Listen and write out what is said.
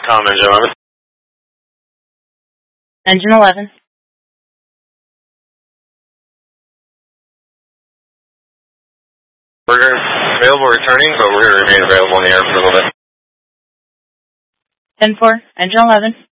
Com, engine 11. Engine 11. We're available returning, but we're going to remain available in the air for a little bit. 10-4, engine 11.